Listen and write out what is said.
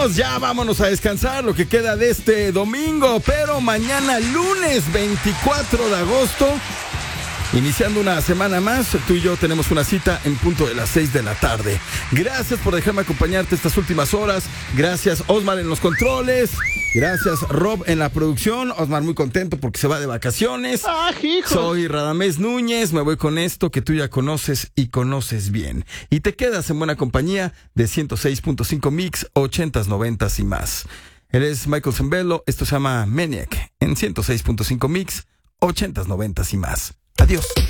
vámonos a descansar lo que queda de este domingo, pero mañana lunes 24 de agosto, iniciando una semana más, tú y yo tenemos una cita en punto de las 6 de la tarde. Gracias por dejarme acompañarte estas últimas horas. Gracias, Osmar, en los controles. Gracias, Rob, en la producción. Osmar muy contento porque se va de vacaciones. Hijo. Soy Radamés Núñez. Me voy con esto que tú ya conoces y conoces bien. Y te quedas en buena compañía de 106.5 Mix, 80s, 90s y más. Él es Michael Zembello. Esto se llama Maniac en 106.5 Mix, 80s, 90s y más. Adiós.